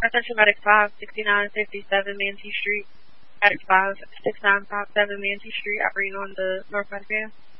Attention Medic 5, 6957 Manatee Street. Medic 5, 6957 Manatee Street, operating on the northwest van.